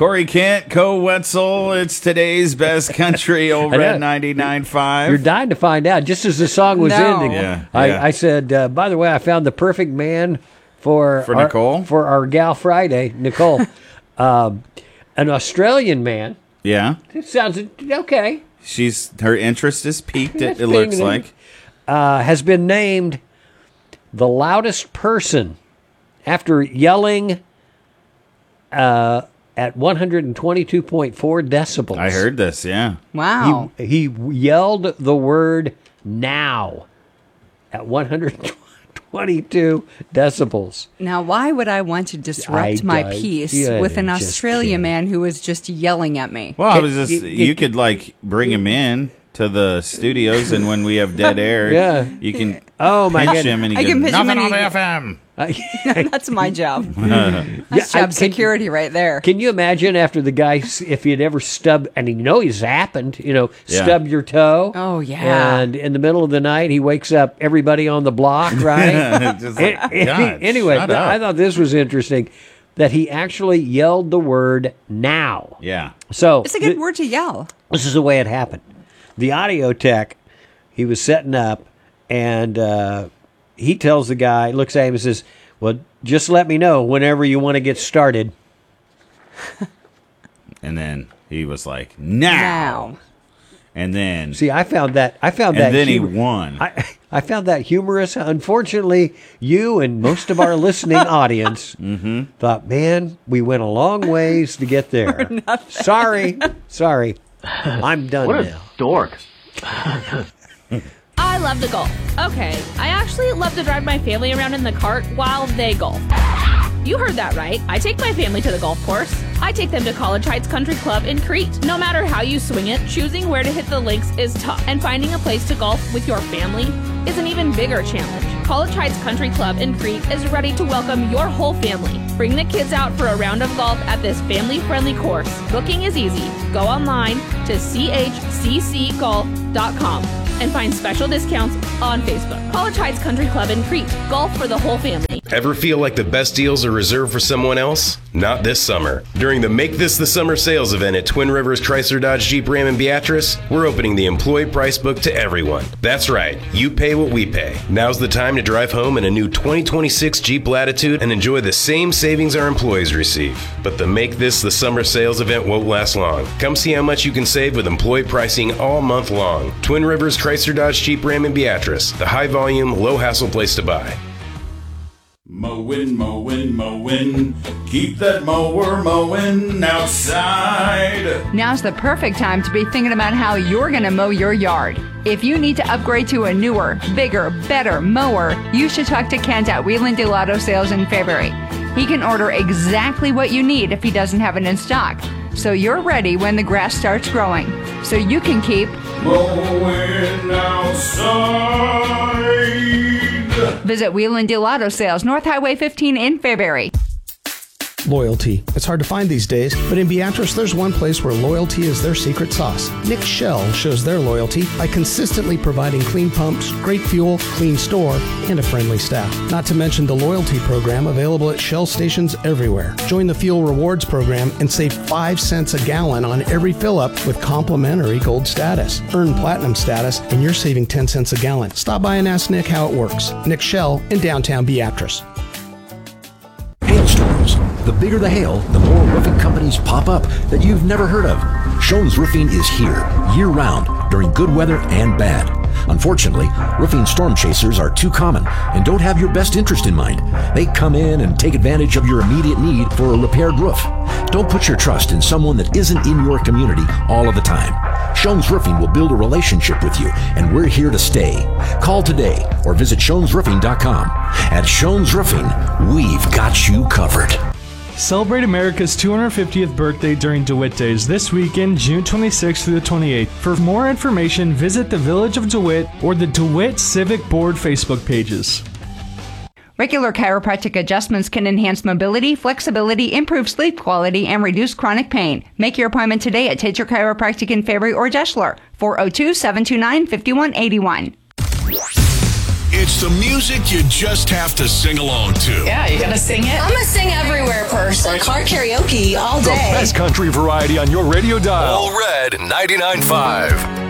Corey Kent, Co Wetzel. It's today's best country over at 99.5. You're dying to find out. Just as the song was ending, I said, by the way, I found the perfect man for Nicole? For our Gal Friday, Nicole. An Australian man. Yeah. It sounds okay. Her interest is piqued, it looks like. Has been named the loudest person after yelling at 122.4 decibels. I heard this, yeah. Wow. He yelled the word now at 122 decibels. Now, why would I want to disrupt my peace with an Australian man who was just yelling at me? Well, I was just, you could bring him in to the studios, and when we have dead air, you can pitch him and he goes, nothing on the FM. That's my job. That's job security right there. Can you imagine after the guy, if he'd ever stubbed, and he's happened, stubbed your toe? Oh, yeah. And in the middle of the night, he wakes up everybody on the block, right? Anyway, I thought this was interesting, that he actually yelled the word now. Yeah. So it's a good word to yell. This is the way it happened. The audio tech, he was setting up, and he tells the guy, looks at him and says, well, just let me know whenever you want to get started. And then he was like, now. And then... See, I found that... And then he won. I found that humorous. Unfortunately, you and most of our listening audience thought, man, we went a long ways to get there. Sorry. I'm done now. What a dork. I love to golf. Okay, I actually love to drive my family around in the cart while they golf. You heard that right. I take my family to the golf course. I take them to College Heights Country Club in Crete. No matter how you swing it, choosing where to hit the links is tough. And finding a place to golf with your family is an even bigger challenge. College Heights Country Club in Crete is ready to welcome your whole family. Bring the kids out for a round of golf at this family-friendly course. Booking is easy. Go online to chccgolf.com and find special discounts on Facebook. College Heights Country Club in Crete. Golf for the whole family. Ever feel like the best deals are reserved for someone else? Not this summer. During the Make This the Summer sales event at Twin Rivers Chrysler Dodge Jeep Ram in Beatrice, we're opening the employee price book to everyone. That's right. You pay what we pay. Now's the time to drive home in a new 2026 Jeep Latitude and enjoy the same savings our employees receive. But the Make This the Summer sales event won't last long. Come see how much you can save with employee pricing all month long. Twin Rivers Chrysler Dodge Jeep Ram in Beatrice, the high volume, low hassle place to buy. Mowing, mowing, mowing. Keep that mower mowing outside. Now's the perfect time to be thinking about how you're going to mow your yard. If you need to upgrade to a newer, bigger, better mower, you should talk to Kent at Wheeland Deal Auto Sales in February. He can order exactly what you need if he doesn't have it in stock. So you're ready when the grass starts growing. So you can keep mowing outside. Visit Wheeland Deal Auto Sales, North Highway 15 in Fairbury. Loyalty. It's hard to find these days, but in Beatrice, there's one place where loyalty is their secret sauce. Nick Shell shows their loyalty by consistently providing clean pumps, great fuel, clean store, and a friendly staff. Not to mention the loyalty program available at Shell stations everywhere. Join the Fuel Rewards program and save 5 cents a gallon on every fill-up with complimentary gold status. Earn platinum status, and you're saving 10 cents a gallon. Stop by and ask Nick how it works. Nick Shell in downtown Beatrice. Hailstorms. The bigger the hail, the more roofing companies pop up that you've never heard of. Schoen's Roofing is here, year-round, during good weather and bad. Unfortunately, roofing storm chasers are too common and don't have your best interest in mind. They come in and take advantage of your immediate need for a repaired roof. Don't put your trust in someone that isn't in your community all of the time. Schoen's Roofing will build a relationship with you, and we're here to stay. Call today or visit SchoensRoofing.com. At Schoen's Roofing, we've got you covered. Celebrate America's 250th birthday during DeWitt Days this weekend, June 26th through the 28th. For more information, visit the Village of DeWitt or the DeWitt Civic Board Facebook pages. Regular chiropractic adjustments can enhance mobility, flexibility, improve sleep quality, and reduce chronic pain. Make your appointment today at Tater Chiropractic in Fairbury or Deschler, 402-729-5181. It's the music you just have to sing along to. Yeah, you gotta sing it. I'm a sing everywhere person. Car karaoke all day. The best country variety on your radio dial. All Red 99.5.